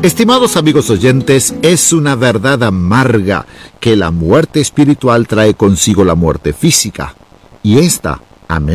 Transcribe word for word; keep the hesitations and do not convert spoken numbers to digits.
Estimados amigos oyentes, es una verdad amarga que la muerte espiritual trae consigo la muerte física, y esta